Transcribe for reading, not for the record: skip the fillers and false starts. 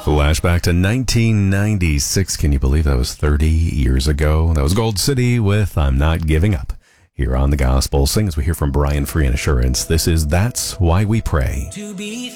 Flashback to 1996. Can you believe that was 30 years ago? That was Gold City with I'm Not Giving Up. Here on The Gospel Sing, as we hear from Brian Free and Assurance, this is That's Why We Pray. To be